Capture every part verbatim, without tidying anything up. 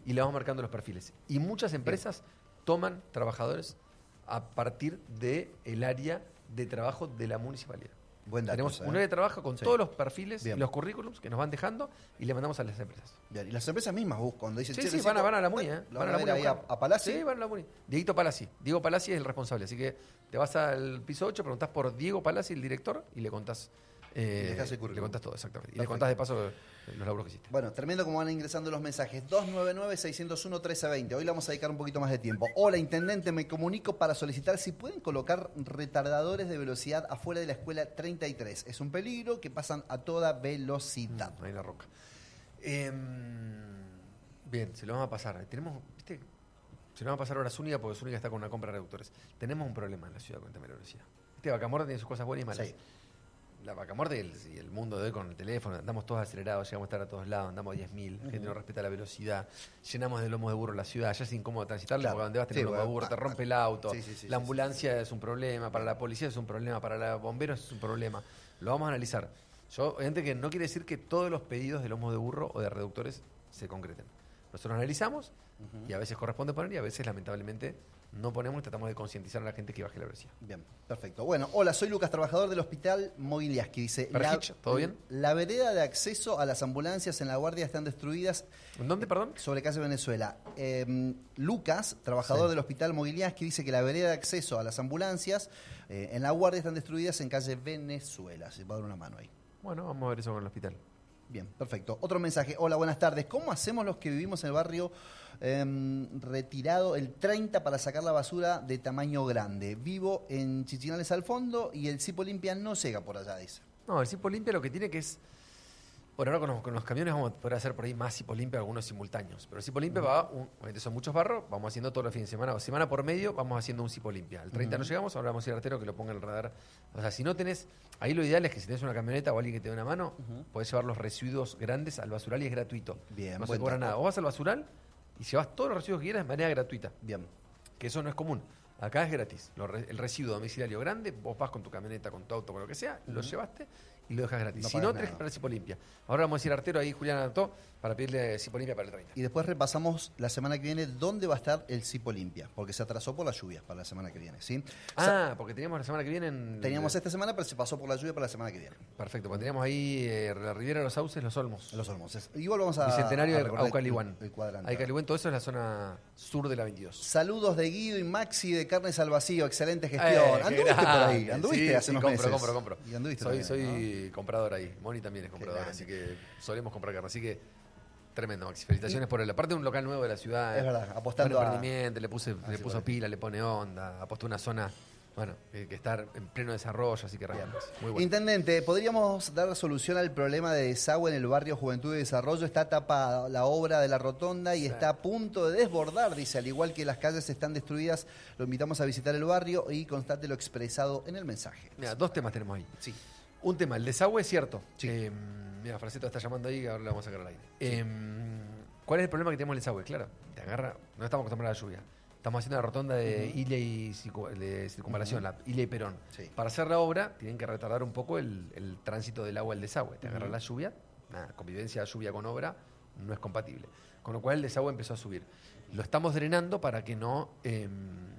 y le vamos marcando los perfiles. Y muchas empresas Bien. toman trabajadores a partir del área de trabajo de la municipalidad. Buen dato, Tenemos ¿eh? un área de trabajo con sí. todos los perfiles Bien. y los currículums que nos van dejando y le mandamos a las empresas. Bien. Y las empresas mismas buscan, cuando dicen... Sí, che, sí, necesito, van a, van a la Muni, ¿eh? Van, van a, a la Muni ahí a, a Palazzi. Sí, van a la Muni. Dieguito Palazzi. Diego Palazzi es el responsable, así que te vas al piso ocho, preguntás por Diego Palazzi, el director, y le contás... Eh, y le contás todo, exactamente. Y Perfecto. le contás de paso los laburos que hiciste. Bueno, tremendo como van ingresando los mensajes. dos nueve nueve, seis cero uno, uno tres dos cero. Hoy le vamos a dedicar un poquito más de tiempo. Hola, intendente, me comunico para solicitar si pueden colocar retardadores de velocidad afuera de la escuela treinta y tres. Es un peligro que pasan a toda velocidad. Mm, ahí en la roca. Eh, bien, se lo vamos a pasar. Tenemos, viste, se lo vamos a pasar ahora a Zúñiga porque Zúñiga está con una compra de reductores. Tenemos un problema en la ciudad con el tema de la velocidad. Viste, Vacamorda tiene sus cosas buenas y malas. Sí. La Vacamorda y el, y el mundo de hoy con el teléfono, andamos todos acelerados, llegamos a estar a todos lados, andamos a diez mil, uh-huh. gente no respeta la velocidad, llenamos de lomos de burro la ciudad, ya es incómodo transitarle claro. porque donde vas tener sí, un lomo de burro, ah, te rompe el auto, sí, sí, sí, la sí, ambulancia sí, sí. es un problema, para la policía es un problema, para los bomberos es un problema. Lo vamos a analizar. Yo, obviamente que no quiere decir que todos los pedidos de lomos de burro o de reductores se concreten. Nosotros analizamos uh-huh. y a veces corresponde poner y a veces lamentablemente no ponemos y tratamos de concientizar a la gente que baje la velocidad. Bien, perfecto. Bueno, hola, soy Lucas, trabajador del hospital Moguiliaski. Dice, Perhich, ¿todo bien? La vereda de acceso a las ambulancias en La Guardia están destruidas. ¿En dónde, perdón? Sobre calle Venezuela. Eh, Lucas, trabajador sí. del hospital Moguiliaski, dice que la vereda de acceso a las ambulancias eh, en La Guardia están destruidas en calle Venezuela. Se va a dar una mano ahí. Bueno, vamos a ver eso con el hospital. Bien, perfecto. Otro mensaje. Hola, buenas tardes. ¿Cómo hacemos los que vivimos en el barrio eh, retirado el treinta para sacar la basura de tamaño grande? Vivo en Chichinales al fondo y el Cipo Limpia no llega por allá, dice. No, el Cipo Limpia lo que tiene que es... Bueno, ahora con los, con los camiones vamos a poder hacer por ahí más Cipo Limpia, algunos simultáneos. Pero el Cipo Limpia uh-huh. va, un, son muchos barros, vamos haciendo todos los fines de semana, o semana por medio, vamos haciendo un Cipo Limpia. El treinta uh-huh. no llegamos, ahora vamos a ir al artero que lo ponga en el radar. O sea, si no tenés, ahí lo ideal es que si tenés una camioneta o alguien que te dé una mano, uh-huh. podés llevar los residuos grandes al basural y es gratuito. Bien, no se cobra nada. Vos vas al basural y llevas todos los residuos que quieras de manera gratuita. Bien. Que eso no es común. Acá es gratis. El residuo domiciliario grande, vos vas con tu camioneta, con tu auto, con lo que sea, uh-huh. lo llevaste y lo dejas gratis. No si no, tenés que comprar Cipo Limpia. Ahora vamos a ir a artero, ahí Julián anotó, para pedirle Cipo Limpia para el treinta. Y después repasamos la semana que viene dónde va a estar el Cipo Limpia, porque se atrasó por la lluvia para la semana que viene, ¿sí? Ah, o sea, porque teníamos la semana que viene... En... Teníamos esta semana, pero se pasó por la lluvia para la semana que viene. Perfecto, porque teníamos ahí eh, la Riviera, los Sauces, los Olmos. Los Olmos. Es, igual vamos a... Bicentenario de Aucalihuán. El, el cuadrante. Aucalihuán, todo eso es la zona sur de la veintidós. Saludos de Guido y Maxi de Carnes al Vacío, excelente gestión. Eh, ¿Anduviste por ahí? ¿Anduviste sí, hace sí, unos compro, meses? compro, compro. Y anduviste soy también, soy ¿no? comprador ahí. Moni también es comprador, así que solemos comprar carne. Así que tremendo, Maxi. Felicitaciones y, por el. Aparte de un local nuevo de la ciudad. Es verdad, apostando a emprendimiento, le puse, le puso parece. pila, le pone onda, apostó una zona, bueno, que, que está en pleno desarrollo, así que realmente muy bueno. Intendente, ¿podríamos dar solución al problema de desagüe en el barrio Juventud y Desarrollo? Está tapada la obra de la rotonda y sí. está a punto de desbordar, dice, al igual que las calles están destruidas, lo invitamos a visitar el barrio y constate lo expresado en el mensaje. Mira, dos temas tenemos ahí. Sí. Un tema, el desagüe es cierto. Sí. Eh, mira, Franceta está llamando ahí, ahora le vamos a sacar al aire. Sí. Eh, ¿Cuál es el problema que tenemos el desagüe? Claro, te agarra, no estamos acostumbrados a la lluvia. Estamos haciendo la rotonda de uh-huh. Ilia y de circunvalación, uh-huh. la Ilia y Perón. Sí. Para hacer la obra tienen que retardar un poco el, el tránsito del agua al desagüe. Te agarra uh-huh. la lluvia, nada, convivencia lluvia con obra no es compatible. Con lo cual el desagüe empezó a subir. Lo estamos drenando para que no eh,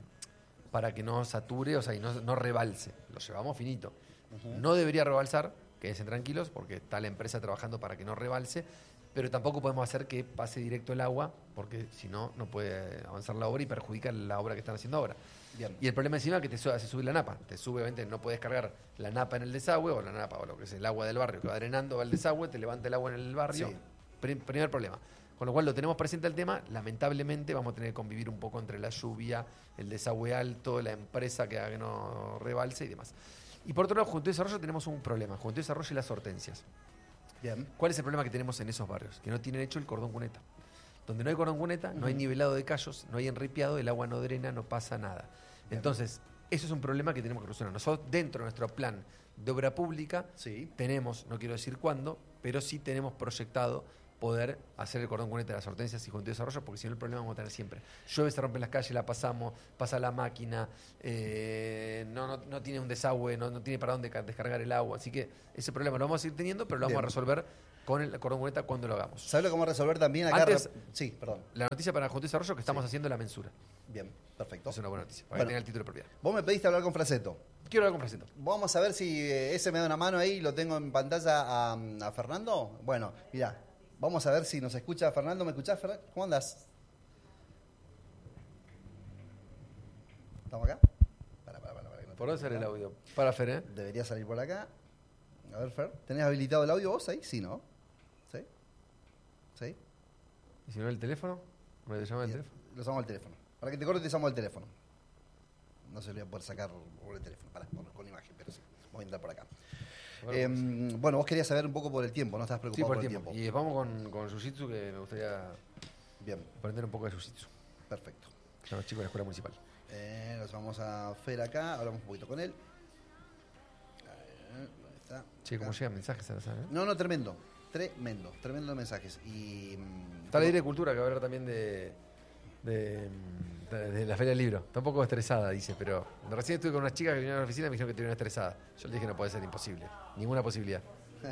para que no sature, o sea, y no, no rebalse. Lo llevamos finito. Uh-huh. No debería rebalsar, quédense tranquilos, porque está la empresa trabajando para que no rebalse, pero tampoco podemos hacer que pase directo el agua, porque si no, no puede avanzar la obra y perjudica la obra que están haciendo ahora. Bien. Y el problema encima es que te sube, hace subir la napa. Te sube, obviamente, no puedes cargar la napa en el desagüe, o la napa, o lo que es el agua del barrio, que va drenando, va al desagüe, te levanta el agua en el barrio. Sí. Prim- primer problema. Con lo cual lo tenemos presente el tema, lamentablemente vamos a tener que convivir un poco entre la lluvia, el desagüe alto, la empresa que haga que no rebalse y demás. Y por otro lado, Juventud y Desarrollo tenemos un problema, Juventud y Desarrollo y las hortensias. Bien. ¿Cuál es el problema que tenemos en esos barrios? Que no tienen hecho el cordón cuneta. Donde no hay cordón cuneta, uh-huh. no hay nivelado de callos, no hay enripiado, el agua no drena, no pasa nada. Bien. Entonces, eso es un problema que tenemos que solucionar. Nosotros, dentro de nuestro plan de obra pública, sí. tenemos, no quiero decir cuándo, pero sí tenemos proyectado poder hacer el cordón cuneta de las hortensias y Juventud y Desarrollo, porque si no el problema vamos a tener siempre. Llueve, se rompen las calles, la pasamos, pasa la máquina, eh, no, no, no tiene un desagüe, no, no tiene para dónde descargar el agua. Así que ese problema lo vamos a seguir teniendo, pero lo vamos Bien. a resolver con el cordón cuneta cuando lo hagamos. ¿Sabes lo que vamos a resolver también acá? Antes, sí, perdón. La noticia para Juntos Desarrollo que estamos Sí. haciendo la mensura. Bien, perfecto. Es una buena noticia, para Bueno, que tenga el título de propiedad. Vos me pediste hablar con Fraceto. Quiero hablar con Fraceto. Vamos a ver si eh, ese me da una mano ahí, lo tengo en pantalla a, a Fernando. Bueno, mirá, vamos a ver si nos escucha Fernando. ¿Me escuchás, Fernando? ¿Cómo andás? ¿Estamos acá? Para, para, para, para, que no ¿Por te dónde sale el escucho. audio? Para Fer, ¿eh? Debería salir por acá. A ver, Fer, ¿tenés habilitado el audio vos ahí? Sí, ¿no? ¿Sí? ¿Sí? ¿Y si no el teléfono? ¿Me te llama el Bien, teléfono? lo usamos al teléfono. Para que te corte, te llamo al teléfono. No se lo voy a poder sacar por el teléfono, para, por- con imagen, pero sí. Voy a entrar por acá. Bueno, Eh, pues. bueno, vos querías saber un poco por el tiempo, ¿no? Estás Sí, preocupado por por el el tiempo. tiempo. Y vamos con, con Jiu-Jitsu, que me gustaría Bien, aprender un poco de Jiu-Jitsu. perfecto. Que son los chicos de la escuela municipal. Eh, nos vamos a Fer acá, hablamos un poquito con él. Eh, ¿dónde está? Che, ¿cómo Acá. llegan mensajes a la sala? ¿eh? No, no, tremendo. Tremendo, tremendo mensajes. Y, mm, Está la ley de cultura, que va a hablar también de, de, de- de la Feria del Libro. Está un poco estresada, dice, pero recién estuve con unas chicas que vinieron a la oficina y me dijeron que estuvieron estresada. Yo le dije no puede ser imposible, ninguna posibilidad.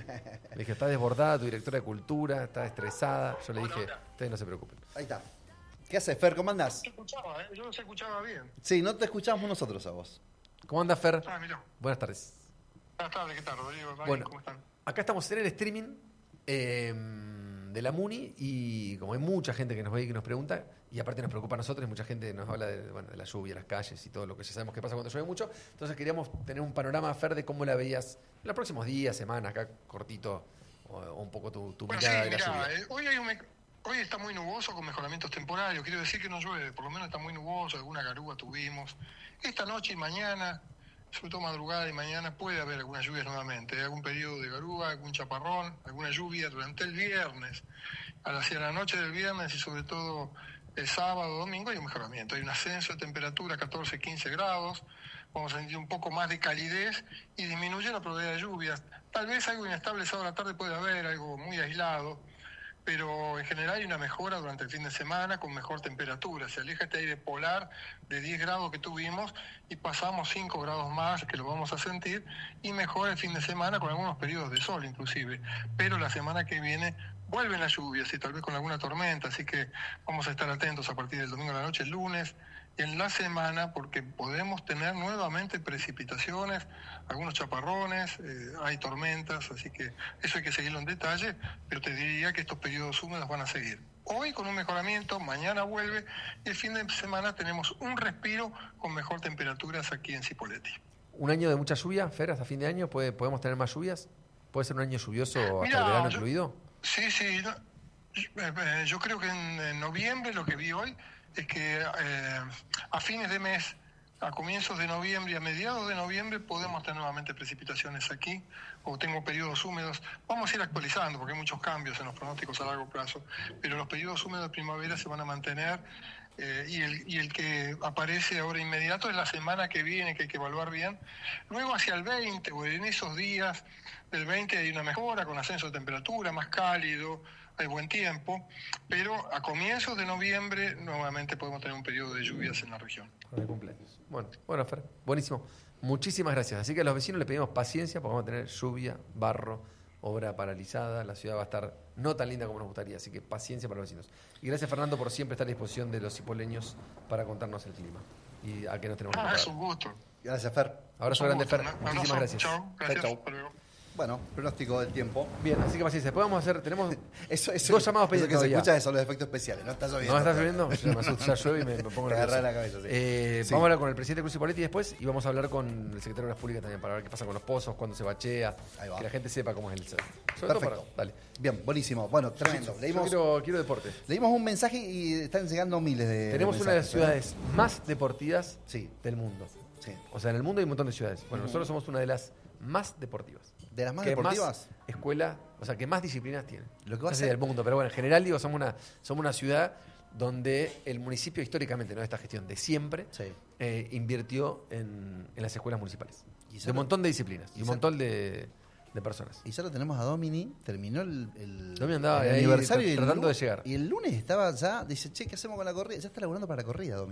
Le dije, está desbordada tu directora de cultura, está estresada. Yo le dije, ustedes no se preocupen. Ahí está. ¿Qué haces, Fer? ¿Cómo andás? Se escuchaba, ¿eh? Yo no se escuchaba bien. Sí, no te escuchamos nosotros a vos. ¿Cómo anda Fer? Ah, mirá. Buenas tardes. Buenas tardes, ¿qué tal, Rodrigo? Ryan, Bueno, ¿cómo están? acá estamos en el streaming eh, de la Muni y como hay mucha gente que nos ve y que nos pregunta, y aparte nos preocupa a nosotros, y mucha gente nos habla de, bueno, de la lluvia, las calles y todo lo que ya sabemos que pasa cuando llueve mucho, entonces queríamos tener un panorama, Fer, de cómo la veías en los próximos días, semanas, acá cortito, o, o un poco tu, tu Bueno, sí, mirada de la mirá, lluvia. eh, hoy, hay un me- hoy está muy nuboso con mejoramientos temporarios. Quiero decir que no llueve, por lo menos está muy nuboso, alguna garúa tuvimos. Esta noche y mañana, sobre todo madrugada y mañana, puede haber algunas lluvias nuevamente. Algún periodo de garúa, algún chaparrón, alguna lluvia durante el viernes. Hacia la noche del viernes y sobre todo el sábado, domingo, hay un mejoramiento. Hay un ascenso de temperatura, catorce, quince grados. Vamos a sentir un poco más de calidez y disminuye la probabilidad de lluvias. Tal vez algo inestable sábado a la tarde puede haber, algo muy aislado, pero en general hay una mejora durante el fin de semana con mejor temperatura. Se aleja este aire polar de diez grados que tuvimos y pasamos cinco grados más, que lo vamos a sentir, y mejora el fin de semana con algunos periodos de sol inclusive. Pero la semana que viene vuelven las lluvias y tal vez con alguna tormenta, así que vamos a estar atentos a partir del domingo a la noche, el lunes, en la semana, porque podemos tener nuevamente precipitaciones, algunos chaparrones, eh, hay tormentas, así que eso hay que seguirlo en detalle, pero te diría que estos periodos húmedos van a seguir. Hoy con un mejoramiento, mañana vuelve, y el fin de semana tenemos un respiro con mejor temperaturas aquí en Cipolletti. ¿Un año de mucha lluvia, Fer, hasta fin de año? ¿Puede, ¿Podemos tener más lluvias? ¿Puede ser un año lluvioso hasta Mirá, el verano yo- incluido? Sí, sí. no, eh, eh, yo creo que en, en noviembre lo que vi hoy es que eh, a fines de mes, a comienzos de noviembre y a mediados de noviembre podemos tener nuevamente precipitaciones aquí, o tengo periodos húmedos. Vamos a ir actualizando porque hay muchos cambios en los pronósticos a largo plazo, pero los periodos húmedos de primavera se van a mantener. Eh, y, el, y el que aparece ahora inmediato es la semana que viene, que hay que evaluar bien. Luego hacia el veinte, o en esos días del veinte hay una mejora con ascenso de temperatura, más cálido, hay buen tiempo, pero a comienzos de noviembre nuevamente podemos tener un periodo de lluvias en la región. Para el cumpleaños. Bueno, bueno, Fer, buenísimo. Muchísimas gracias. Así que a los vecinos les pedimos paciencia porque vamos a tener lluvia, barro, obra paralizada. La ciudad va a estar no tan linda como nos gustaría. Así que paciencia para los vecinos. Y gracias, Fernando, por siempre estar a disposición de los cipoleños para contarnos el clima y a qué nos tenemos que Ah, es preparar. un gusto. Gracias, Fer. Abrazo Un grande, gusto. Fer. Un Muchísimas abrazo. gracias. Chao, gracias. Chau, chau. Hasta luego. Bueno, pronóstico del tiempo. Bien, así que paciencia. Después vamos a hacer, tenemos Eso, eso, dos llamados eso pendientes que se todavía. escucha son los efectos especiales. No está lloviendo. ¿No está lloviendo? Ya me asusto, ya llueve y me, me pongo Te nervioso. agarra la cabeza, sí. Eh, Sí. Vamos a hablar con el presidente Cruz Cipolletti después y vamos a hablar con el secretario de Obras Públicas también para ver qué pasa con los pozos, cuándo se bachea, Ahí va. que la gente sepa cómo es el ser. Sobre todo Perfecto. para- dale. Bien, buenísimo. Bueno, tremendo. Yo Leímos, quiero, quiero deporte. leímos un mensaje y están llegando miles de Tenemos de una de las mensajes, ciudades más deportivas Sí. del mundo. ¿no? Sí. O sea, en el mundo hay un montón de ciudades. Bueno, nosotros somos una de las más deportivas. ¿De las más que deportivas? Más escuela, o sea, que más disciplinas tiene. Lo que va No a sé ser- del mundo, pero bueno, en general digo, somos una, somos una ciudad donde el municipio históricamente, no de esta gestión, de siempre, Sí. eh, invirtió en, en las escuelas municipales. Y De solo- un montón de disciplinas y y un solo- montón de, de personas. Y ya lo tenemos a Domini, terminó el, el, Domini andaba el ahí aniversario y el tratando lu- de llegar. Y el lunes estaba ya, dice, che, ¿qué hacemos con la corrida? Ya está laburando para la corrida, Domini.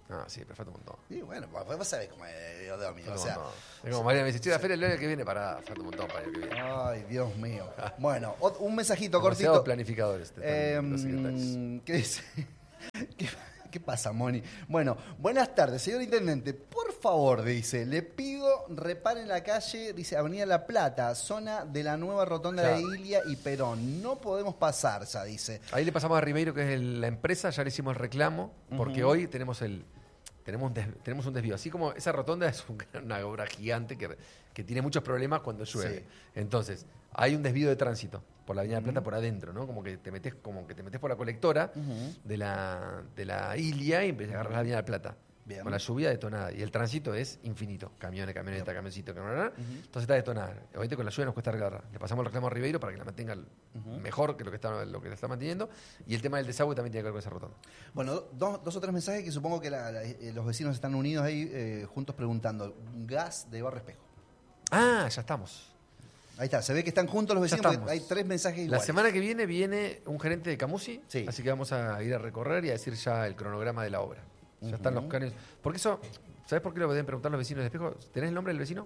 Ah, sí, pero falta un montón. Y bueno, vos vos sabés cómo es Dios mío. Falta O un sea, montón. Es como María me dice, che, la feria del año que viene, pará, falta un montón para el año que viene. ay, Dios mío. Bueno, ot- un mensajito Demasiados cortito. planificadores. te Eh, están los secretarios. ¿Qué dice? ¿Qué, qué pasa, Moni? Bueno, buenas tardes, señor intendente. Por favor, dice, le pido reparen la calle, dice Avenida La Plata, zona de la nueva rotonda Claro. de Ilia y Perón. No podemos pasar, ya dice. Ahí le pasamos a Ribeiro, que es el- la empresa, ya le hicimos el reclamo, porque Ujú. hoy tenemos el tenemos un, des- tenemos un desvío. Así como esa rotonda es un- una obra gigante que, que tiene muchos problemas cuando llueve. Sí. Entonces, hay un desvío de tránsito por la Avenida de Plata Ujú. por adentro, ¿no? Como que te metes, como que te metes por la colectora Ujú. de la de la Ilia y agarras la Avenida de Plata. Bien. Con la lluvia detonada. Y el tránsito es infinito. Camiones, camionetas, camioncitos, camionetas. Entonces está detonada. Obviamente con la lluvia nos cuesta arreglarla. Le pasamos el reclamo a Ribeiro para que la mantenga el- mejor que lo que está lo que la está manteniendo. Y el tema del desagüe también tiene que ver con esa rotonda. Bueno, dos, dos o tres mensajes que supongo que la- la- eh, los vecinos están unidos ahí eh, juntos preguntando. Gas de Barrio Espejo. Ah, ya estamos. Ahí está, se ve que están juntos los Ya vecinos porque estamos. hay tres mensajes La iguales. semana que viene viene un gerente de Camusi, Sí. así que vamos a ir a recorrer y a decir ya el cronograma de la obra. Ya están los canes. Porque eso, ¿sabes por qué lo deben preguntar los vecinos de Espejo? ¿Tenés el nombre del vecino?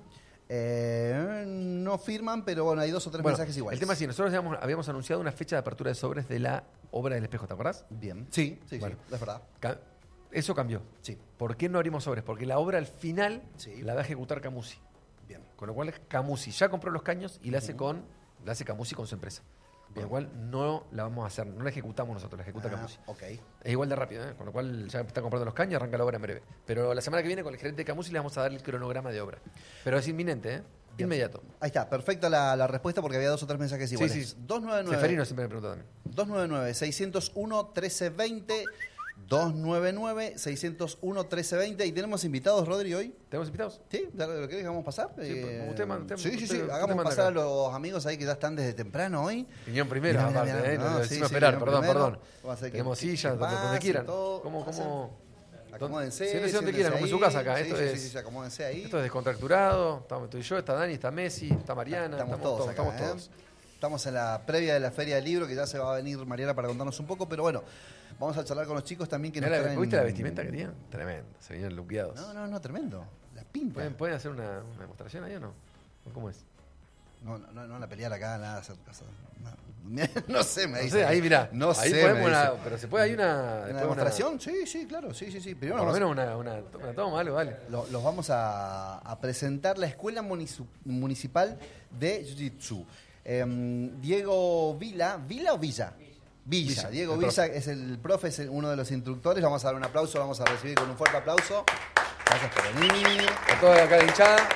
Eh, no firman, pero bueno, hay dos o tres Bueno, mensajes iguales. el tema es así, nosotros habíamos, habíamos anunciado una fecha de apertura de sobres de la obra del Espejo, ¿te acordás? Bien. Sí, sí, Bueno. sí, es verdad. Ca- Eso cambió. Sí, ¿Por qué no abrimos sobres? Porque la obra al final Sí. la va a ejecutar Camusi. bien. Con lo cual Camusi ya compró los caños y la hace con la hace Camusi con su empresa. Con Bien. lo cual no la vamos a hacer, no la ejecutamos nosotros, la ejecuta Ah, Camusi. ok. Es igual de rápido, ¿eh? Con lo cual ya está comprando los caños, arranca la obra en breve. Pero la semana que viene con el gerente de Camusi le vamos a dar el cronograma de obra. Pero es inminente, ¿eh? Bien. Inmediato. Ahí está, perfecta la, la respuesta porque había dos o tres mensajes Sí, iguales. sí. dos nueve nueve, Seferino siempre me pregunta también. dos nueve nueve, seis cero uno, uno tres dos cero, dos nueve nueve, seis cero uno, uno tres dos cero. Y tenemos invitados, Rodri, hoy. ¿Tenemos invitados? ¿Sí? ¿Ya ¿Lo querés que hagamos pasar? Sí, Eh, pues, usted manda- usted- sí, sí, sí. usted- usted Hagamos manda pasar acá. a los amigos ahí que ya están desde temprano hoy. Piñón primero, Mirá, mirá, aparte, mirá. ¿eh? No, No, lo sí, decimos sí, esperar, piñón perdón, primero. perdón. Vamos a hacer que- Tenemos que- sillas que donde, donde pasen quieran. todo, ¿Cómo, pasen. cómo? Acomódense. Siéntense donde siéntense quieran, como en su ahí. casa acá. Sí, Esto sí, es, sí, sí, sí, acomódense ahí. esto es descontracturado. Estamos tú y yo, está Dani, está Messi, está Mariana. Estamos, Estamos, todos todos, acá, estamos ¿eh? todos. Estamos en la previa de la Feria del Libro, que ya se va a venir Mariana para contarnos un poco, pero bueno, vamos a charlar con los chicos también que nos Mirá la- traen... ¿Viste la vestimenta que tenían? Tremendo, se venían luqueados. No, no, no, tremendo. La pinta. ¿Pueden, pueden hacer una, una demostración ahí o no? ¿O ¿Cómo es? No, no, no, no la pelear acá, nada, hacer cosas. No, no sé, me No dice. sé, ahí mirá. No ahí sé, podemos me una- dice. pero se puede, hay una... ¿Una después demostración? Sí, sí, claro, sí, sí, sí. Primero Por lo vamos- menos una, una, una toma, algo, vale. Lo- los vamos a, a presentar la Escuela Munici- Municipal de Jiu-Jitsu. Em, Diego Vila, ¿Vila o Villa? Villa. Villa, Diego el Villa profe. es el profe, es el- uno de los instructores. Le vamos a dar un aplauso, lo vamos a recibir con un fuerte aplauso. Gracias por venir. A toda acá de hinchada.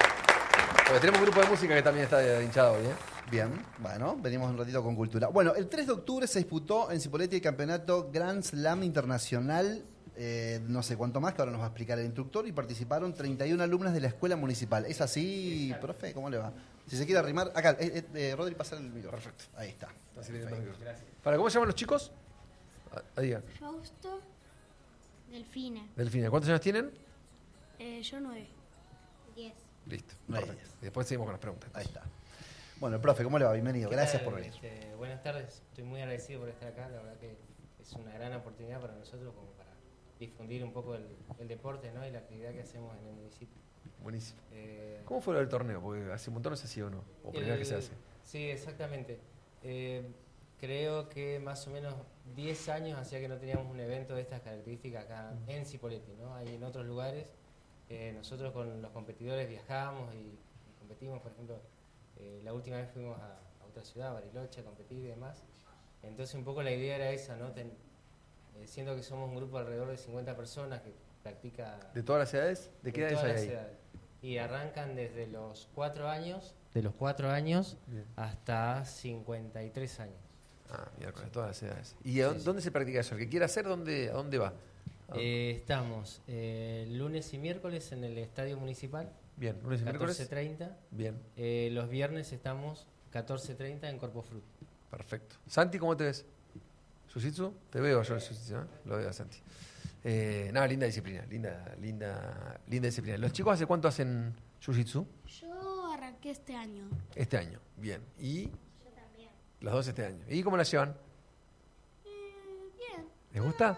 Porque tenemos un grupo de música que también está de hinchada hoy, ¿eh? Bien, bueno, venimos un ratito con cultura. Bueno, el tres de octubre se disputó en Cipolletti el campeonato Grand Slam Internacional, eh, no sé cuánto más, que ahora nos va a explicar el instructor, y participaron treinta y una alumnas de la escuela municipal. ¿Es así, profe? ¿Cómo le va? Si se quiere arrimar, acá, eh, eh, Rodri, pasar el micrófono. Perfecto. Ahí está. Así le- ¿Para cómo se llaman los chicos? Ah, ah, diga. Fausto, Delfina. Delfina, ¿cuántos años tienen? Eh, yo nueve. Diez. Listo, Nueve. perfecto. Y después seguimos con las preguntas. Ahí está. Bueno, el profe, ¿cómo le va? Bienvenido. ¿Qué Gracias tal? por venir. Este, buenas tardes, estoy muy agradecido por estar acá, la verdad que es una gran oportunidad para nosotros como para difundir un poco el, el deporte, ¿no? Y la actividad que hacemos en el municipio. Buenísimo. Eh, ¿Cómo fue lo del torneo? Porque hace un montón no se hacía o no. O primera el- que se hace. Sí, exactamente. Eh, creo que más o menos diez años hacía que no teníamos un evento de estas características acá en Cipolletti, ¿no? Hay en otros lugares. Eh, nosotros con los competidores viajamos y, y competimos, por ejemplo, eh, la última vez fuimos a, a otra ciudad, Bariloche, a competir y demás. Entonces un poco la idea era esa, ¿no? Ten- eh, siendo que somos un grupo alrededor de cincuenta personas que practica ¿De todas las edades? ¿De qué de edades todas hay las ahí? edades. Y arrancan desde los cuatro años, de los cuatro años Bien. hasta cincuenta y tres años. Ah, miércoles, de todas las edades. ¿Y a dónde, sí. dónde se practica eso? El que quiera hacer, ¿dónde, ¿a dónde va? ¿A dónde? Eh, estamos eh, lunes y miércoles en el Estadio Municipal, Bien, lunes y miércoles. catorce treinta. Bien, Eh, los viernes estamos catorce treinta en Corpo Fruit. perfecto. Santi, ¿cómo te ves? ¿Jiu-Jitsu? Te veo yo en Jiu-Jitsu, ¿eh? Lo veo a Santi. Eh, nada, linda disciplina, linda, linda, linda disciplina. ¿Los chicos hace cuánto hacen Jiu-Jitsu? Yo arranqué este año. Este año, bien. ¿Y Yo también. los dos este año? ¿Y cómo la llevan? Eh, bien. ¿Les gusta?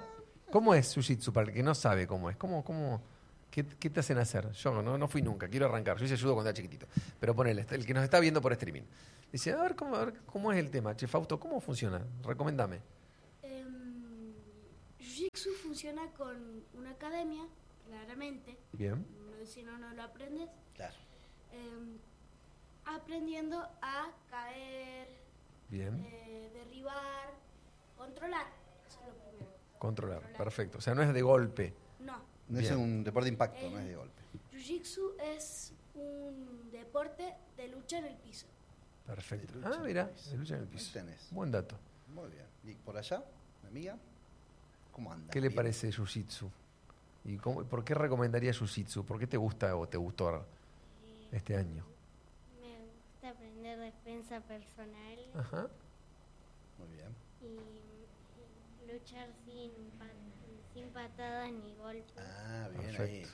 ¿Cómo es jiu-jitsu para el que no sabe cómo es? ¿Cómo, cómo, qué, qué te hacen hacer? Yo no, no fui nunca, quiero arrancar. Yo hice judo cuando era chiquitito. Pero ponele, el que nos está viendo por streaming. Dice, a ver cómo, a ver, cómo es el tema. Che, Fausto, ¿cómo funciona? Recomendame. Em, Jiu-Jitsu funciona con una academia, claramente. Bien. No, si no, no lo aprendes. Claro. Em, aprendiendo a caer, Bien. eh, derribar, controlar. Eso es lo primero. Controlar. controlar. Perfecto. O sea, no es de golpe. No. No es Bien. un deporte de impacto, Eh, no es de golpe. Jiu-Jitsu es un deporte de lucha en el piso. Perfecto. De lucha Ah, en el mira, piso. de lucha en el Ahí piso. tenés. Buen dato. Muy bien. ¿Y por allá, mi amiga? ¿Cómo anda? ¿Qué le ¿Bien? parece jiu-jitsu? ¿Y cómo, por qué recomendaría jiu-jitsu? ¿Por qué te gusta o te gustó este año? Me gusta aprender defensa personal Ajá. Muy bien. y luchar sin, pa- sin patadas ni golpes. Ah, bien Perfecto. ahí.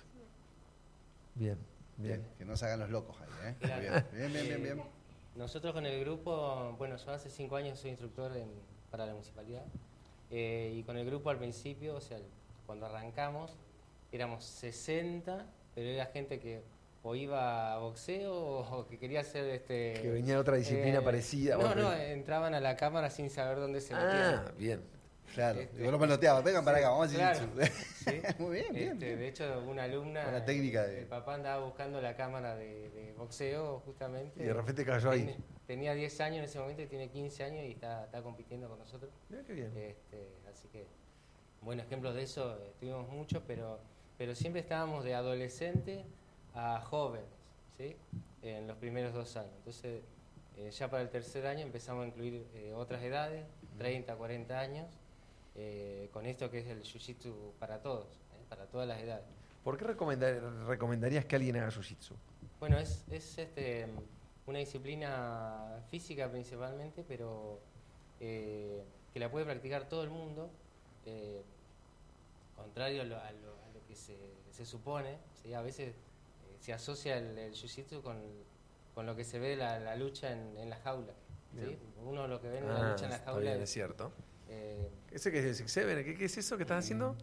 Bien, Bien. bien. Que no se hagan los locos ahí, ¿eh? Muy Claro. bien. Bien, bien, bien, bien. Eh, Nosotros con el grupo, bueno, yo hace cinco años soy instructor en- para la municipalidad. Eh, y con el grupo al principio, o sea, cuando arrancamos, éramos sesenta, pero era gente que o iba a boxeo o que quería hacer este... Que venía de otra disciplina parecida. No, bueno, no, entraban a la cámara sin saber dónde se metían. Ah, bien. Claro. Este- Y vos lo peloteabas. Vengan para acá, vamos a Claro, decir. sí. Muy bien, bien. Este, bien. de hecho, una alumna, Buena técnica de- el papá andaba buscando la cámara de, de boxeo justamente. Y de repente cayó ahí. Ten- Tenía diez años en ese momento y tiene quince años y está, está compitiendo con nosotros. Mira qué bien. Este, así que, buenos ejemplos de eso eh, tuvimos muchos, pero, pero siempre estábamos de adolescente a jóvenes, ¿sí? En los primeros dos años. Entonces, eh, ya para el tercer año empezamos a incluir eh, otras edades, treinta, cuarenta años, eh, con esto que es el jiu-jitsu para todos, ¿eh? Para todas las edades. ¿Por qué recomendar- recomendarías que alguien haga jiu-jitsu? Bueno, es, es este, una disciplina física principalmente, pero eh, que la puede practicar todo el mundo, eh, contrario a lo, a lo- a lo que se, se supone. ¿Sí? A veces eh, se asocia el, el jiu-jitsu con, con lo que se ve la, la lucha en, en la jaula. ¿sí? Bien. Uno lo que ve en la Ah, lucha en la está jaula bien, es es, cierto. eh, ¿Ese qué es? ¿Seven? ¿Qué, ¿Qué es eso que estás haciendo?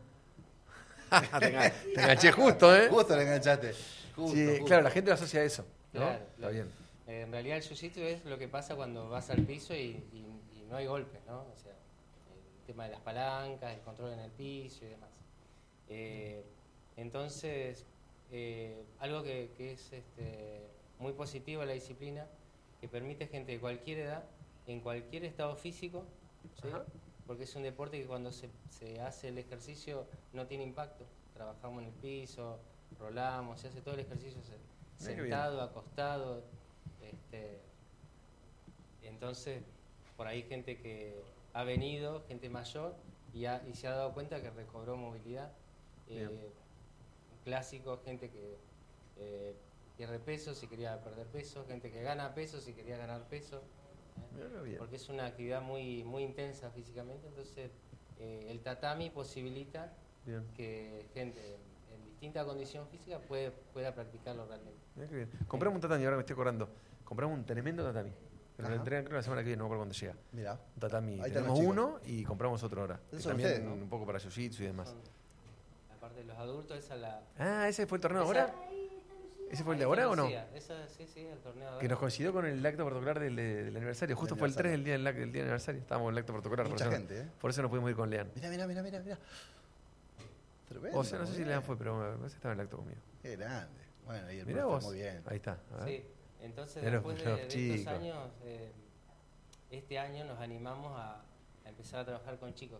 te, engan- te enganché justo, ¿eh? Justo le enganchaste. Justo, Sí, justo. claro, la gente lo asocia a eso, ¿no? Claro, Está claro. bien. Eh, en realidad el jiu-jitsu es lo que pasa cuando vas al piso y, y- y no hay golpes, ¿no? O sea, el tema de las palancas, el control en el piso y demás. Eh, entonces, eh, algo que, que es este, muy positivo de la disciplina, que permite gente de cualquier edad, en cualquier estado físico, ¿sí? Ajá. Porque es un deporte que cuando se, se hace el ejercicio no tiene impacto. Trabajamos en el piso, rolamos, se hace todo el ejercicio se- Mira qué sentado, acostado. Este, entonces, por ahí gente que ha venido, gente mayor, y, ha- y se ha dado cuenta que recobró movilidad. Bien. Eh, clásico, gente que eh, pierde peso si quería perder peso, gente que gana peso si quería ganar peso. ¿eh? Mira qué bien. Porque es una actividad muy, muy intensa físicamente, entonces eh, el tatami posibilita Bien. que gente en, en distinta condición física puede, pueda practicarlo realmente. Mira qué bien. Compramos un tatami, ahora me estoy acordando. Compramos un tremendo tatami. Pero lo Ajá. entregan creo la semana que viene, no me acuerdo cuándo llega. Mirá. Un tatami. Ahí están Tenemos los uno y compramos otro ahora. Que Esos son también ustedes, ¿no? un poco para jiu-jitsu y demás. Son, aparte de los adultos, esa la... Ah, ¿ese fue el torneo de esa- ahora? ¿Ese fue el de ahora o no? Lucía, esa, sí, sí, el torneo de ahora. Que nos coincidió con el acto protocolar del, del aniversario. Justo Del fue el tres aniversario. del día del, del día del aniversario. Estábamos en el acto protocolar. Mucha por eso gente, no, ¿eh? Por eso no pudimos ir con Lean. Mira, mira, mira, mira, mira. Tremendo. O sea, no sé muy si bien. Lean fue, pero me parece que estaba en el acto conmigo. Qué grande. Bueno, ahí el Mirá profe vos. muy bien. Ahí está. a ver. Sí, entonces Mirá los- después de, los de chicos. estos años, eh, este año nos animamos a, a empezar a trabajar con chicos.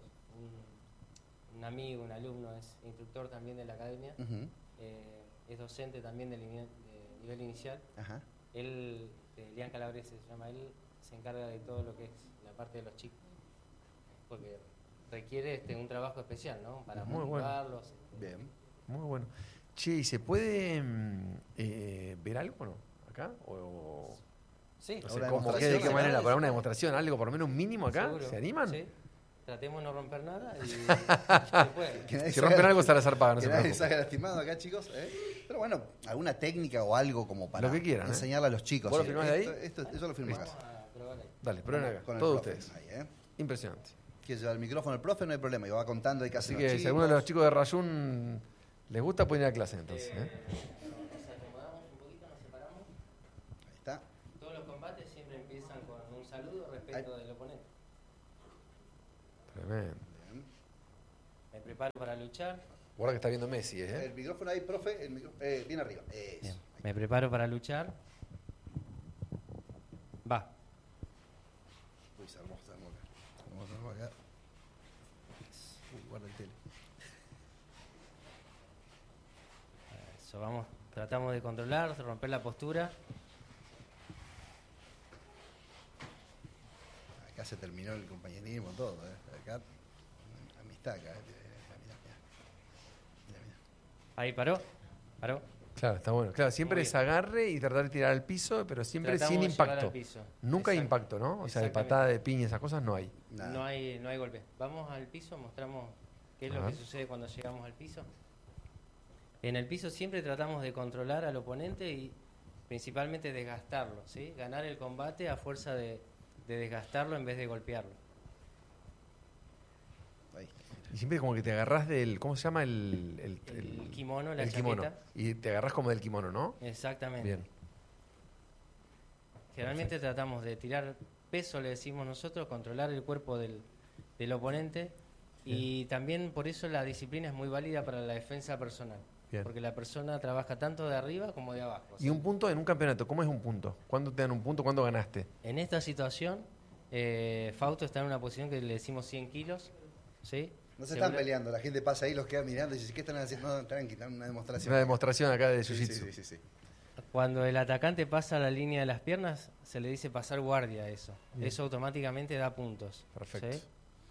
Un, un amigo, un alumno, es instructor también de la academia, Ujú. eh, es docente también del ini- de nivel inicial. Ajá. Él, eh, Lian Calabrese se llama, él se encarga de todo lo que es la parte de los chicos, porque requiere este, un trabajo especial, ¿no? Para Muy bueno. motivarlos. este, Bien. Muy bueno. Che, ¿y se puede mm, eh, ver algo o no? ¿Acá? O, Sí, no sé Ahora cómo, qué, de qué demostración, manera, ¿no? para una demostración, algo, por lo menos un mínimo acá. seguro. ¿Se animan? Sí. Tratemos de no romper nada y se puede. Que nadie Si salga- rompen algo, se la zarpada, no que se nadie preocupen. salga lastimado acá, chicos. ¿eh? Pero bueno, alguna técnica o algo como para Lo que quieran, ¿eh? enseñarle a los chicos. ¿Vos lo Sí, filmás de ahí? esto, esto- eso lo filmás Vamos acá. a probar ahí. Dale, prueben acá. Con el Todos profe ustedes. ahí, ¿eh? Impresionante. que lleva el micrófono el profe, no hay problema, y va contando, hay que Así hacer que los si chicos. alguno de los chicos de Rayún les gusta, pueden ir a clase entonces. ¿eh? Nos acomodamos un poquito, nos separamos. Ahí está. Todos los combates siempre empiezan con un saludo respecto del oponente. Tremendo. Me preparo para luchar. Guarda que está viendo Messi, ¿eh? El micrófono ahí, profe, el micrófono, eh, bien arriba. Eso. Bien. Me preparo para luchar. Va. Uy, se armó, se armó acá. Se armó, se armó acá. Uy, guarda el tele. Eso, vamos. Tratamos de controlar, de romper la postura. Acá se terminó el compañerismo, todo. ¿eh? Acá, amistad acá. eh. Mirá, mirá. Mirá, mirá. Ahí paró. Paró. Claro, está bueno. Claro, siempre Muy es bien. agarre y tratar de tirar al piso, pero siempre Tratamos sin de llevar impacto. al piso. Nunca hay Exacto. impacto, ¿no? O sea, de Exactamente. patada, de piña, esas cosas no hay. Nada. No hay, no hay golpe. Vamos al piso, mostramos qué es A lo ver. que sucede cuando llegamos al piso. En el piso siempre tratamos de controlar al oponente y principalmente desgastarlo, ¿sí? Ganar el combate a fuerza de, de desgastarlo en vez de golpearlo. Ahí. Y siempre como que te agarrás del, ¿cómo se llama? El, el, El kimono, la el kimono. chaqueta. Y te agarrás como del kimono, ¿no? Exactamente. Bien. Generalmente tratamos de tirar peso, le decimos nosotros, controlar el cuerpo del, del oponente y también por eso la disciplina es muy válida para la defensa personal. Bien. Porque la persona trabaja tanto de arriba como de abajo. Y un punto en un campeonato, ¿cómo es un punto? ¿Cuándo te dan un punto? ¿Cuándo ganaste? En esta situación, eh, Fausto está en una posición que le decimos cien kilos, ¿sí? No se están Segura- peleando, la gente pasa ahí, los queda mirando y dice, ¿qué están haciendo? No, tranqui, están una demostración. Una demostración acá de Sí, Jiu-Jitsu. sí, sí, sí, sí. Cuando el atacante pasa la línea de las piernas, se le dice pasar guardia a eso. Bien. Eso automáticamente da puntos. Perfecto. ¿sí?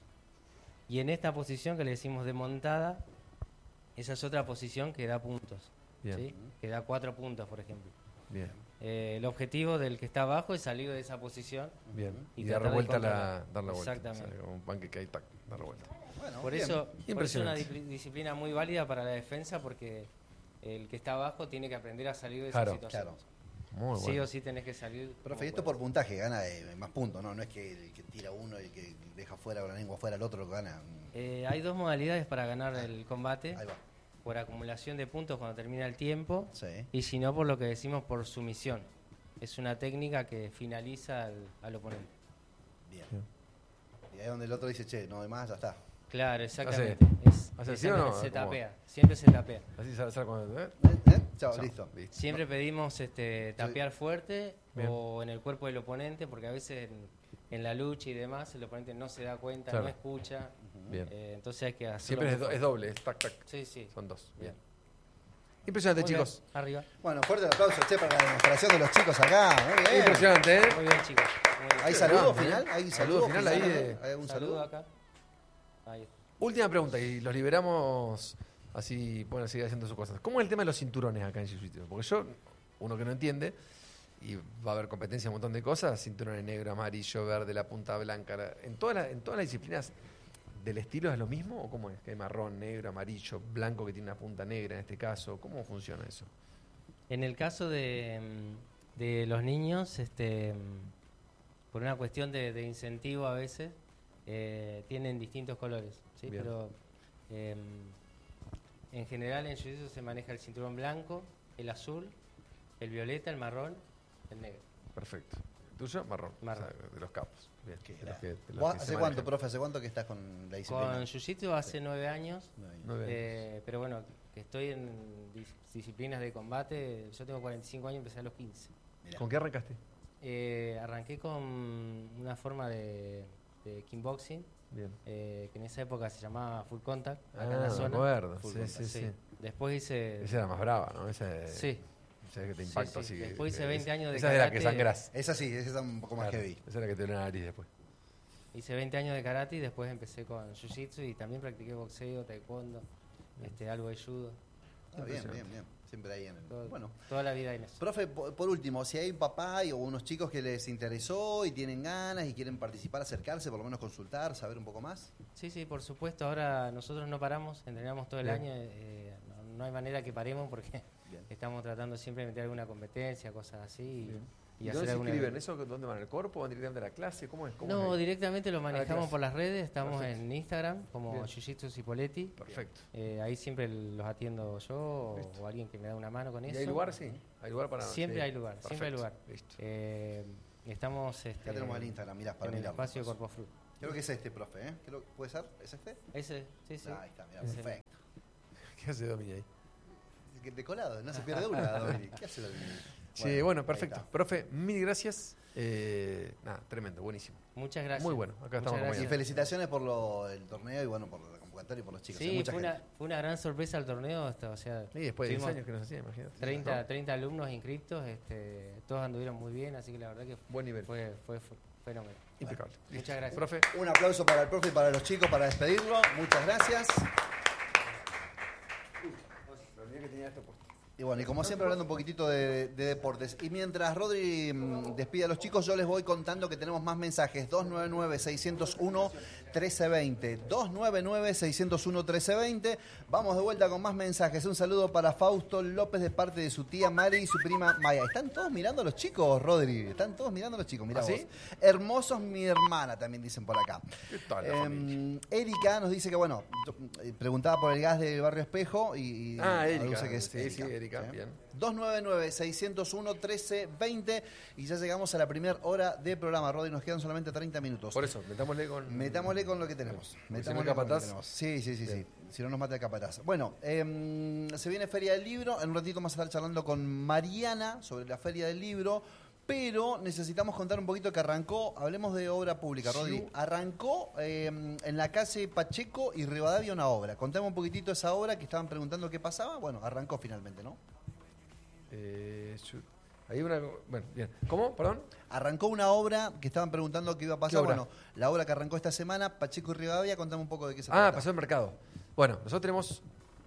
Y en esta posición que le decimos de montada, esa es otra posición que da puntos. Bien. ¿sí? Que da cuatro puntos, por ejemplo. Bien, Eh, el objetivo del que está abajo es salir de esa posición. bien. Y Y, dar tratar de vuelta la, controlar. dar la vuelta. Exactamente. O sea, como un pancake ahí, tac, dar la vuelta. Bueno, Por bien. eso, por eso es una Impresionante. di- disciplina muy válida para la defensa porque el que está abajo tiene que aprender a salir de esa Claro, situación. claro. Muy Sí bueno. o sí tenés que salir. Profe, como y esto puedas. por puntaje, gana eh, más puntos, ¿no? No es que el que tira uno y el que deja fuera con la lengua fuera, el otro lo gana. Eh, hay dos modalidades para ganar el combate. Ahí va. Por acumulación de puntos cuando termina el tiempo Sí. y si no por lo que decimos por sumisión. Es una técnica que finaliza al, al oponente. Bien. Bien. Y ahí donde el otro dice, che, no hay más, ya está. Claro, exactamente. Es- ¿Hace así o exactamente, no? Se ¿Cómo? tapea, siempre se tapea. Así sale, sale cuando... ¿eh? ¿Eh? ¿Eh? Chao, Chao, listo. listo. Siempre pedimos este, tapear fuerte Bien. o en el cuerpo del oponente, porque a veces en, en la lucha y demás el oponente no se da cuenta, Claro. no escucha. Bien. eh, entonces hay que hacerlo. Siempre es, muy do- es fuerte. doble, es tac, tac. Sí, sí. Son dos. Bien. Bien. Impresionante, Muy bien, chicos. Arriba. Bueno, fuerte el aplauso, che, para la demostración de los chicos acá. Muy bien. Impresionante, ¿eh? Muy bien, chicos. Muy bien. ¿Hay Qué saludo grande, final? ¿eh? ¿Hay Saludo saludo final ahí de- ¿Hay algún Saludo saludo? acá. Ahí. Última pregunta y los liberamos así pueden seguir haciendo sus cosas. ¿Cómo es el tema de los cinturones acá en Jiu-Jitsu? Porque yo, uno que no entiende, y va a haber competencia en un montón de cosas, cinturones negro, amarillo, verde, la punta blanca. la- ¿En, todas las, ¿En todas las disciplinas del estilo es lo mismo o cómo es? ¿Que hay marrón, negro, amarillo, blanco que tiene una punta negra en este caso? ¿Cómo funciona eso? En el caso de, mm, de los niños, este, mm, por una cuestión de, de incentivo a veces, eh, tienen distintos colores, ¿sí? Bien. Pero eh, en general en Jiu-Jitsu se maneja el cinturón blanco, el azul, el violeta, el marrón, el negro. Perfecto. ¿Tuyo? Marrón. Marrón. O sea, de los capos. Bien. Qué de los grande. que- de los ¿Vos que se ¿Hace cuánto, manejan. profe? ¿Hace cuánto que estás con la disciplina? Con Jiu-Jitsu hace nueve años, Nueve años. eh, pero bueno, que estoy en dis- disciplinas de combate, yo tengo cuarenta y cinco años, empecé a los quince. Mirá. ¿Con qué arrancaste? Eh, arranqué con una forma de, de kickboxing, Bien. eh, que en esa época se llamaba Full Contact, acá Ah, en la me zona. acuerdo. Full Sí, contact, sí, sí. Después hice... Esa era más brava, ¿no? Esa de- Sí, esa que te Sí, impacta sí. así. que- Después hice que- veinte años de Esa es de la que karate. sangrás. Esa sí, esa está un poco más Claro, heavy. esa es la que te duele la nariz después. hice veinte años de karate y después empecé con Jiu-Jitsu y también practiqué boxeo, taekwondo, este, algo de judo. Ah, bien, bien, bien. Siempre ahí en el... Todo- Bueno. Toda la vida en eso. Profe, por por último, si hay un papá y- o unos chicos que les interesó y tienen ganas y quieren participar, acercarse, por lo menos consultar, saber un poco más. Sí, sí, por supuesto. Ahora nosotros no paramos, entrenamos todo el Bien. año. eh, no, no hay manera que paremos porque Bien. estamos tratando siempre de meter alguna competencia, cosas así. Y, Bien. ¿Y dónde se inscriben? ¿Eso dónde van? ¿El cuerpo? ¿Van directamente a la clase? ¿Cómo es? ¿Cómo No, es directamente lo manejamos por las redes. Estamos Perfecto. en Instagram como Bien. Jiu-Jitsu Cipoletti. Perfecto. Eh, ahí siempre los atiendo yo o, o alguien que me da una mano con ¿Y eso. hay lugar? Sí. ¿Hay lugar para...? Siempre sí. hay lugar, Perfecto. siempre hay lugar. Listo. Eh, estamos este, Ya tenemos el Instagram, mirá, para en el mirar. espacio Corpo Fru. Creo que es este, profe, ¿eh? Creo, ¿puede ser? ¿Es este? Ese, sí, sí. Ah, ahí está, mirá, Ese. perfecto. ¿Qué hace Domi ahí? De colado, no se pierde una, Dominic. ¿Qué hace Dominic? Sí, bueno, perfecto. Profe, mil gracias. Eh, nada, tremendo, buenísimo. Muchas gracias. Muy bueno, acá Muchas estamos Y gracias. felicitaciones por lo, el torneo y bueno, por la convocatoria y por los chicos. Hay Sí, mucha fue gente. una, fue una gran sorpresa el torneo. Hasta, o sea, Y después de diez tuvimos años que nos hacía, imagínate. treinta, ¿no? treinta alumnos inscritos, este, todos anduvieron muy bien, así que la verdad que Buen nivel. fue, fue, fue fenómeno. Impecable. Muchas gracias. Profe, Un aplauso para el profe y para los chicos para despedirlo. Muchas gracias. me olvidé que tenía esto puesto. Y bueno, y como siempre hablando un poquitito de, de deportes. Y mientras Rodri mmm, despide a los chicos, yo les voy contando que tenemos más mensajes. dos nueve nueve, seis cero uno, uno tres dos cero. dos nueve nueve, seis cero uno, uno tres dos cero. Vamos de vuelta con más mensajes. Un saludo para Fausto López de parte de su tía Mari y su prima Maya. Están todos mirando a los chicos, Rodri. Están todos mirando a los chicos. Mirá ¿Ah, vos. sí? Hermosos mi hermana, también dicen por acá. ¿Qué tal la Eh, familia? Erika nos dice que, bueno, yo, eh, preguntaba por el gas del Barrio Espejo y, y Ah, Erika. aduce que es Sí, sí, Erika, bien. dos nueve nueve, seis cero uno, uno tres dos cero y ya llegamos a la primera hora de programa, Rodri, nos quedan solamente treinta minutos. Por eso, metámosle con... Metámosle con lo que tenemos. Porque si no Metámosle el con lo que capataz- tenemos. Sí, sí, sí, sí. Bien. Si no nos mata el capataz. Bueno, eh, se viene Feria del Libro. En un ratito vamos a estar charlando con Mariana sobre la Feria del Libro. Pero necesitamos contar un poquito que arrancó, hablemos de obra pública, Rodri. Sí. Arrancó eh, en la calle Pacheco y Rivadavia una obra. Contame un poquitito esa obra que estaban preguntando qué pasaba. Bueno, arrancó finalmente, ¿no? Eh, su- hay una... Bueno, bien. ¿Cómo? Perdón. Arrancó una obra que estaban preguntando qué iba a pasar. ¿Qué obra? Bueno, la obra que arrancó esta semana, Pacheco y Rivadavia, contame un poco de qué se Ah, trata. pasó el mercado. Bueno, nosotros tenemos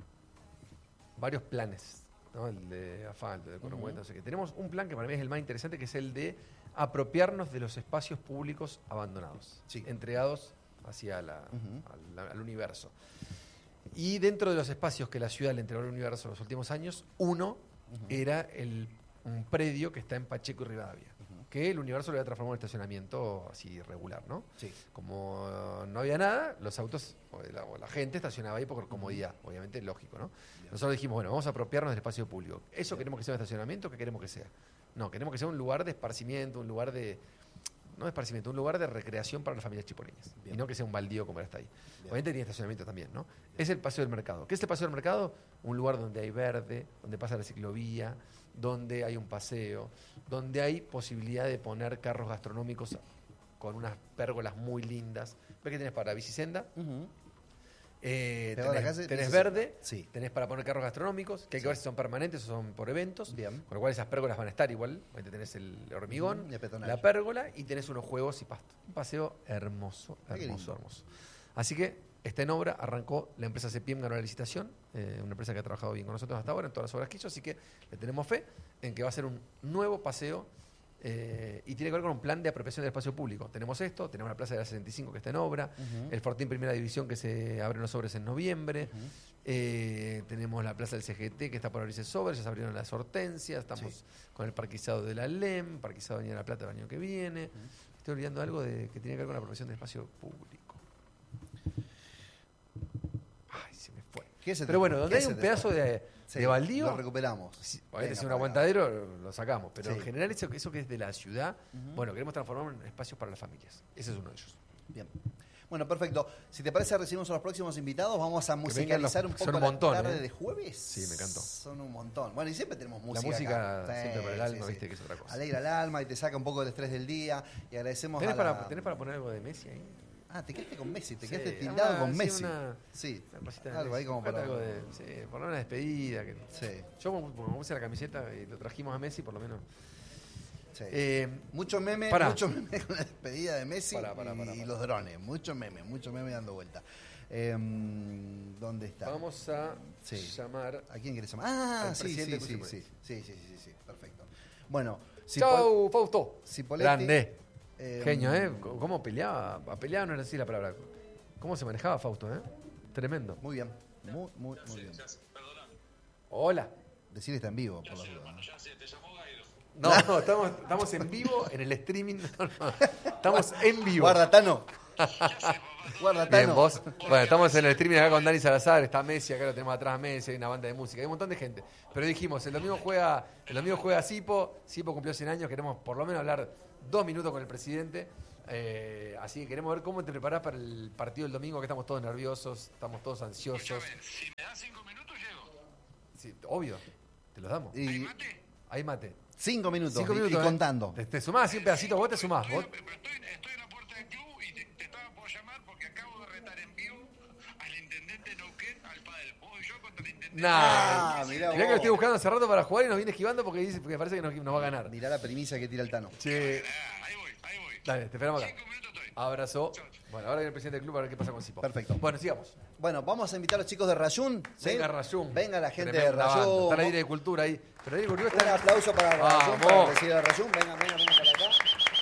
varios planes, ¿no? El de asfalto, de Corombueta, no sé qué. Tenemos un plan que para mí es el más interesante, que es el de apropiarnos de los espacios públicos abandonados, Sí. entregados hacia la, Ujú. al, al universo. Y dentro de los espacios que la ciudad le entregó al universo en los últimos años, uno era el, un predio que está en Pacheco y Rivadavia, que el universo lo había transformado en estacionamiento así regular, ¿no? Sí. Como eh, no había nada, los autos o la, o la gente estacionaba ahí por comodidad, obviamente lógico, ¿no? Nosotros dijimos, bueno, vamos a apropiarnos del espacio público. ¿Eso queremos que sea un estacionamiento? ¿Qué queremos que sea? No, queremos que sea un lugar de esparcimiento, un lugar de... No de esparcimiento, un lugar de recreación para las familias chiporeñas. Bien. Y no que sea un baldío como era hasta ahí. Bien. Obviamente tiene estacionamiento también, ¿no? Es el Paseo del Mercado. ¿Qué es el Paseo del Mercado? Un lugar donde hay verde, donde pasa la ciclovía, donde hay un paseo, donde hay posibilidad de poner carros gastronómicos con unas pérgolas muy lindas. ¿Ves que tenés para bicisenda? Ujú. Eh, Pegado a la tenés calle, tenés bicisenda. verde, Sí. tenés para poner carros gastronómicos, que hay Sí. que ver si son permanentes o son por eventos. Bien. Con lo cual esas pérgolas van a estar igual. Ahorita tenés el hormigón, Ujú, y el peatonal. la pérgola y tenés unos juegos y pasto. Un paseo hermoso, Ay, qué hermoso, lindo. hermoso. Así que está en obra, arrancó la empresa C P I M, ganó la licitación, eh, una empresa que ha trabajado bien con nosotros hasta ahora en todas las obras que hizo, así que le tenemos fe en que va a ser un nuevo paseo eh, y tiene que ver con un plan de apropiación del espacio público. Tenemos esto, tenemos la Plaza de la sesenta y cinco que está en obra, Ujú. el Fortín Primera División que se abren los sobres en noviembre, eh, tenemos la Plaza del C G T que está por abrirse sobres, ya se abrieron las hortensias, estamos Sí. con el parquizado de la L E M, parquizado de Avenida La Plata el año que viene. Estoy olvidando algo de, que tiene que ver con la apropiación del espacio público. Ay, se me fue. ¿Qué se te Pero bueno, fue? donde ¿Qué hay se un te pedazo fue? de, Sí, de baldío, Lo recuperamos. sí, Venga, obviamente si un para acá. aguantadero lo sacamos, pero Sí. en general eso, eso que es de la ciudad, bueno, queremos transformarlo en espacios para las familias. Ese es uno de ellos. Bien. Bueno, perfecto. Si te parece, recibimos a los próximos invitados. Vamos a vengan musicalizar los- un poco son un la montón, tarde ¿eh? de jueves. Sí, me encantó. Son un montón. Bueno, y siempre tenemos música. música acá. siempre para el alma, Sí, sí. viste, que es otra cosa. Alegra el alma y te saca un poco del estrés del día. Y agradecemos ¿Tenés a para, la... ¿Tenés para poner algo de Messi ahí? Ah, te quedaste con Messi, te Sí, quedaste tildado ah, con sí, Messi. una- Sí, Una cosita de algo ahí Messi. como Falta para... algo de, sí, por una despedida. Que, Sí, Yo como, como puse la camiseta y lo trajimos a Messi, por lo menos. sí. Eh, Mucho meme, pará. mucho meme con la despedida de Messi Pará, pará, y, pará, y pará. los drones. Mucho meme, mucho meme dando vuelta. Eh, ¿Dónde está? vamos a Sí. llamar... ¿A quién quieres llamar? Ah, Al sí, presidente sí, del sí, Club sí, sí, sí, sí, sí, perfecto. Bueno, si ¡Chau, Fausto! Cipoletti, Grande. eh, Genio, ¿eh? ¿Cómo peleaba? A pelear no era así la palabra. ¿Cómo se manejaba Fausto, eh? Tremendo. Muy bien, muy, muy, muy bien. Hola. Decir está en vivo, por la duda. ¿no? No, no, estamos, estamos en vivo en el streaming. No, no, estamos en vivo. Guarda, Tano. Guarda, Tano. Bien, vos. Bueno, estamos en el streaming acá con Dani Salazar, está Messi, acá lo tenemos atrás Messi, hay una banda de música, hay un montón de gente. Pero dijimos, el domingo juega, el domingo juega Sipo, Sipo cumplió cien años, queremos por lo menos hablar dos minutos con el presidente. Eh, así que queremos ver cómo te preparás para el partido del domingo, que estamos todos nerviosos, estamos todos ansiosos. Escúchame, si me das cinco minutos, llego. Sí, obvio, te los damos. Y ¿Hay mate? Hay mate. cinco minutos. Cinco y- minutos, y, ¿eh? contando. Te, te sumás así un pedacito, vos te sumás. Estoy, Vos, pero estoy, estoy en la puerta del club y te, te estaba por llamar porque acabo de retar en vivo al intendente de Neuquén, al padre. Vos y yo contra el intendente. nah, Ah, mirá mirá vos. que lo estoy buscando hace rato para jugar y nos viene esquivando porque dice porque parece que nos, nos va a ganar. Mirá la primicia que tira el Tano. Che, Ah, ahí voy, ahí voy. dale, te esperamos acá. Cinco minutos estoy. Abrazo. Bueno, ahora viene el presidente del club a ver qué pasa con Sipo. Perfecto. Bueno, sigamos. Bueno, vamos a invitar a los chicos de Rayún. ¿sí? Venga Rayún. Venga la gente Tremenda de banda. Rayún. Está la aire de cultura ahí. Pero la aire de cultura Un está... aplauso para Rayún, Vamos. para el presidente de Rayún. Venga, venga, venga para acá.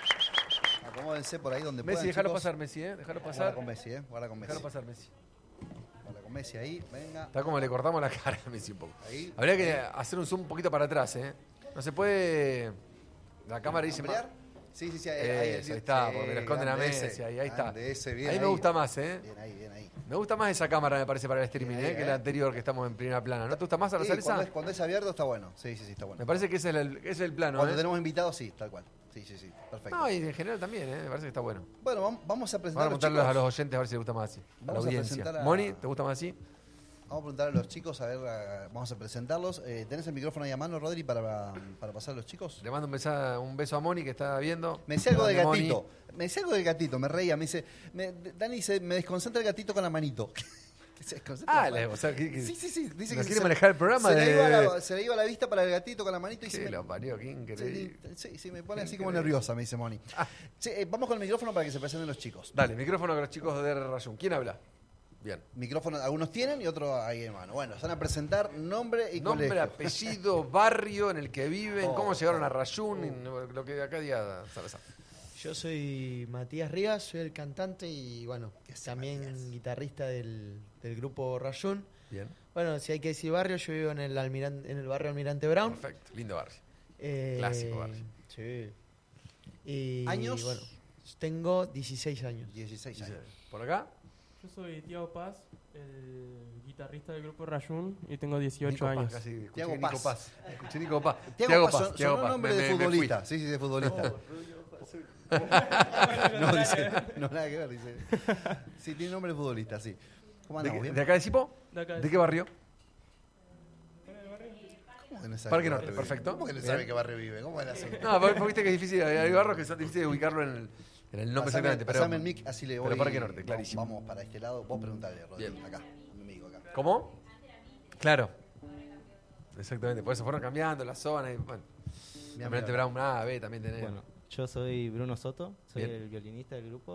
Acomódense por ahí donde Messi, puedan, déjalo chicos. pasar, Messi, ¿eh? Déjalo Guarda pasar. con Messi, ¿eh? Guarda con Messi. Déjalo pasar, Messi. Guarda con Messi ahí, venga. Está como le cortamos la cara a Messi un poco. Ahí. Habría que hacer un zoom un poquito para atrás, ¿eh? No se puede... La cámara dice... ¿Ampliar? más- Sí, sí, sí. Eso, ahí está, sí, porque lo esconden a grande Messi, ese, ahí, ahí está. grande ese, bien ahí me ahí. gusta más, ¿eh? Bien ahí, bien ahí. Me gusta más esa cámara, me parece, para el streaming, Bien ahí, ¿eh? Que ¿eh? la anterior, que estamos en primera plana. ¿No te gusta más Sí, hacer cuando, esa? es, cuando es abierto está bueno. Sí, sí, sí, está bueno. Me parece que ese es el, ese es el plano, Cuando ¿eh? tenemos invitados, sí, tal cual. Sí, sí, sí. Perfecto. No, y en general también, ¿eh? Me parece que está bueno. Bueno, vam- vamos a presentar Vamos a a los preguntarles a chicos. los oyentes a ver si les gusta más así. A la Vamos a audiencia. presentar a- Moni, ¿te gusta más así? Vamos a preguntar a los chicos, a ver, a- vamos a presentarlos. Eh, ¿Tenés el micrófono ahí a mano, Rodri, para, para pasar a los chicos? Le mando un beso, un beso a Moni que está viendo. Me decía algo del Grande, gatito. Moni. Me decía algo del gatito, me reía. Me dice, me- Dani dice, me desconcentra el gatito con la manito. Que se desconcentra Ah, la le- mano. o sea, que, que- Sí, sí, sí. Dice ¿nos que quiere se- manejar el programa se, de- le iba la, se le iba la vista para el gatito con la manito y se que me, lo parió, qué increíble. sí, sí, sí, me pone así como nerviosa, me dice Moni. Che, eh, vamos con el micrófono para que se presenten los chicos. Dale, micrófono con los chicos de Rayún. ¿Quién habla? Bien. Micrófono, algunos tienen y otros ahí en mano. Bueno, se van a presentar nombre y Nombre, colegio. apellido, barrio en el que viven, Oh, cómo llegaron oh, a Rayún, y lo que acá diga Salazar. Yo soy Matías Rivas, soy el cantante y bueno, también guitarrista del, del grupo Rayún. Bien. Bueno, si hay que decir barrio, yo vivo en el, Almiran- en el barrio Almirante Brown. Perfecto, lindo barrio. Eh, Clásico barrio. Sí. Y, ¿Años? Bueno, tengo dieciséis años. dieciséis años. ¿Por acá? Yo soy Tiago Paz, el guitarrista del grupo Rayún y tengo dieciocho Nico Paz, años. casi escuché Tiago Nico Paz. Paz. Escuché Nico Paz. Tiago Paz, son- Tiago son un Paz. nombre Me- de me- me futbolista. fui. Sí, sí, de futbolista. no, dice, no, nada que ver, dice. Sí, tiene nombre de futbolista, sí. ¿Cómo ¿De, andamos? qué- ¿Bien? de acá de Sipo? De acá de ¿De qué barrio? ¿Cómo que no sabe Parque qué Norte, barrio perfecto. vive? ¿Cómo que no Bien. sabe qué barrio vive? ¿Cómo era así? No, porque porque viste que es difícil. Hay barrios que son difíciles de ubicarlo en el, en el nombre Pasame, exactamente. Pero, pasame el mic, así le voy. pero Parque Norte, vamos- clarísimo. Vamos para este lado. Vos preguntale, Rodri, Bien. acá, a mi amigo acá. ¿Cómo? Claro. Exactamente, por eso fueron cambiando la zona. Y, bueno, Bien, Almirante bien. Brown A, B también tenés. Bueno, yo soy Bruno Soto, soy Bien. el violinista del grupo.